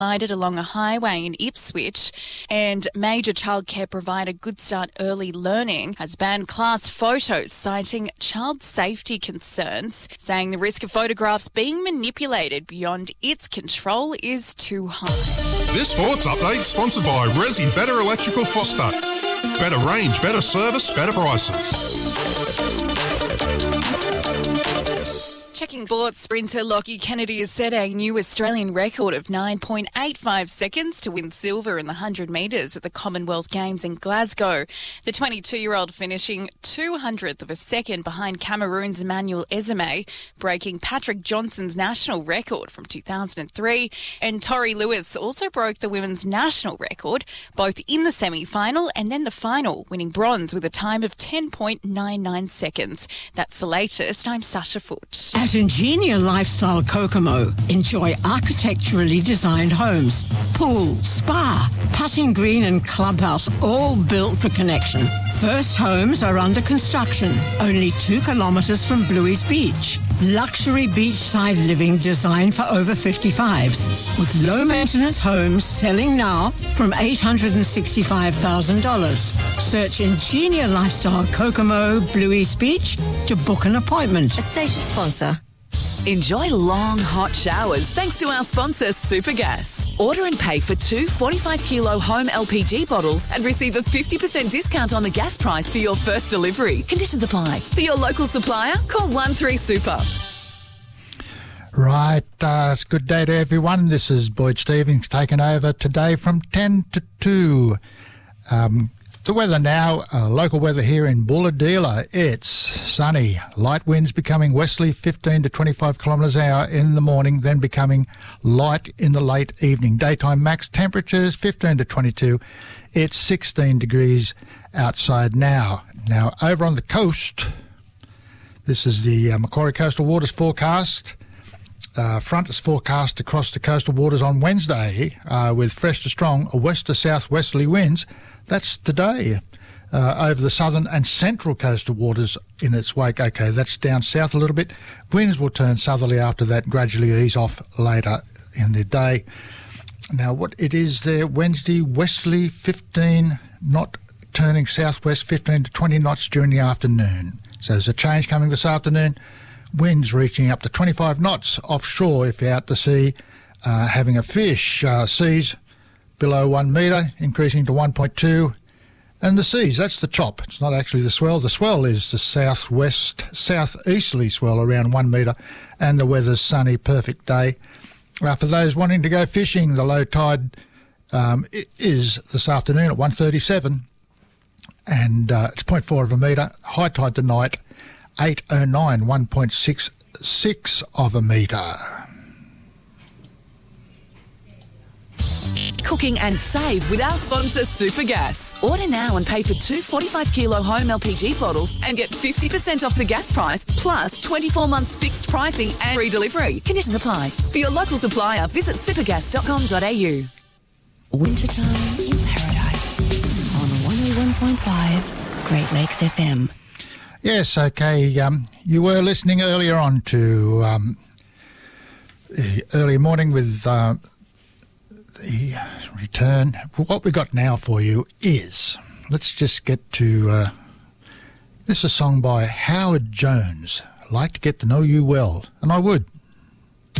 along a highway in Ipswich, and major childcare provider Good Start Early Learning has banned class photos, citing child safety concerns, saying the risk of photographs being manipulated beyond its control is too high. This sports update sponsored by Resi Better Electrical Foster. Better range, better service, better prices. Checking sports, sprinter Lockie Kennedy has set a new Australian record of 9.85 seconds to win silver in the 100 metres at the Commonwealth Games in Glasgow. The 22-year-old finishing 200th of a second behind Cameroon's Emmanuel Ezeme, breaking Patrick Johnson's national record from 2003. And Tori Lewis also broke the women's national record, both in the semi-final and then the final, winning bronze with a time of 10.99 seconds. That's the latest. I'm Sasha Foote. At Ingenia Lifestyle Kokomo, enjoy architecturally designed homes, pool, spa, putting green and clubhouse, all built for connection. First homes are under construction, only 2 kilometres from Bluey's Beach. Luxury beachside living designed for over 55s, with low-maintenance homes selling now from $865,000. Search Ingenia Lifestyle Kokomo, Bluey's Beach to book an appointment. A station sponsor. Enjoy long, hot showers thanks to our sponsor, Supergas. Order and pay for 2 45-kilo home LPG bottles and receive a 50% discount on the gas price for your first delivery. Conditions apply. For your local supplier, call 13-SUPER. Right, it's a good day to everyone. This is Boyd Stevens taking over today from 10 to 2. The weather now, local weather here in Bulahdelah. It's sunny. Light winds becoming westerly 15 to 25 kilometres an hour in the morning, then becoming light in the late evening. Daytime max temperatures 15 to 22. It's 16 degrees outside now. Now, over on the coast, this is the Macquarie Coastal Waters forecast. Front is forecast across the coastal waters on Wednesday with fresh to strong west to southwesterly winds. That's today over the southern and central coastal waters in its wake. Okay, that's down south a little bit. Winds will turn southerly after that, gradually ease off later in the day. Now, what it is there, Wednesday, westerly 15, not turning southwest 15 to 20 knots during the afternoon. So there's a change coming this afternoon. Winds reaching up to 25 knots offshore if you're out to sea having a fish. Seas below 1 metre, increasing to 1.2. And the seas, that's the chop. It's not actually the swell. The swell is the southeasterly swell around 1 metre, and the weather's sunny, perfect day. For those wanting to go fishing, the low tide is this afternoon at 1:37, and it's 0.4 of a metre. High tide tonight, 8:09, 1.66 of a metre. Cooking and save with our sponsor, Supergas. Order now and pay for 2 45-kilo home LPG bottles and get 50% off the gas price, plus 24 months fixed pricing and free delivery. Conditions apply. For your local supplier, visit supergas.com.au. Wintertime in paradise on 101.5 Great Lakes FM. Yes, okay. You were listening earlier on to the early morning with the return. What we got now for you is, let's just get to, this is a song by Howard Jones. I'd like to get to know you well, and I would.